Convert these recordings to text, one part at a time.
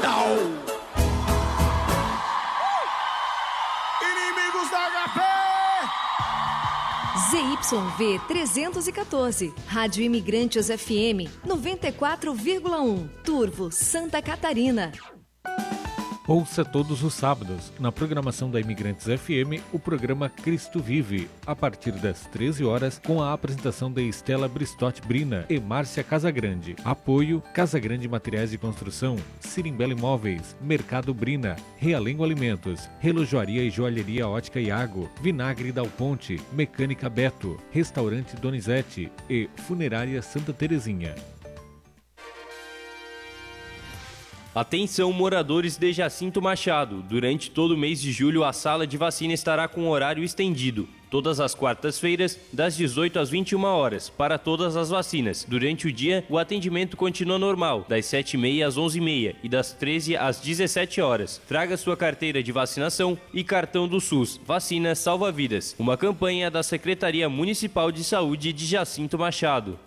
Inimigos da HP! ZYV 314, Rádio Imigrantes FM 94,1, Turvo, Santa Catarina. Ouça todos os sábados, na programação da Imigrantes FM, o programa Cristo Vive, a partir das 13 horas, com a apresentação de Estela Bristotti Brina e Márcia Casagrande. Apoio: Casagrande Materiais de Construção, Sirimbela Imóveis, Mercado Brina, Realengo Alimentos, Relojoaria e Joalheria Ótica Iago, Vinagre Dal Ponte, Mecânica Beto, Restaurante Donizete e Funerária Santa Terezinha. Atenção, moradores de Jacinto Machado. Durante todo o mês de julho, a sala de vacina estará com horário estendido. Todas as quartas-feiras, das 18 às 21 horas, para todas as vacinas. Durante o dia, o atendimento continua normal, das 7h30 às 11h30 e das 13 às 17 horas. Traga sua carteira de vacinação e cartão do SUS. Vacina salva vidas. Uma campanha da Secretaria Municipal de Saúde de Jacinto Machado.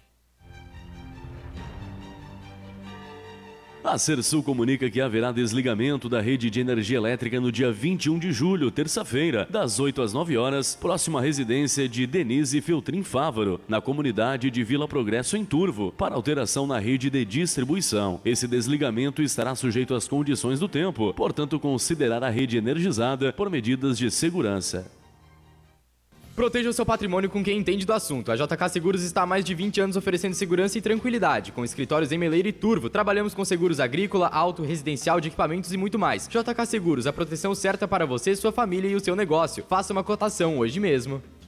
A Sersul comunica que haverá desligamento da rede de energia elétrica no dia 21 de julho, terça-feira, das 8 às 9 horas, próximo à residência de Denise Feltrin Fávaro, na comunidade de Vila Progresso, em Turvo, para alteração na rede de distribuição. Esse desligamento estará sujeito às condições do tempo, portanto, considerar a rede energizada por medidas de segurança. Proteja o seu patrimônio com quem entende do assunto. A JK Seguros está há mais de 20 anos oferecendo segurança e tranquilidade. Com escritórios em Meleiro e Turvo, trabalhamos com seguros agrícola, auto, residencial, de equipamentos e muito mais. JK Seguros, a proteção certa para você, sua família e o seu negócio. Faça uma cotação hoje mesmo.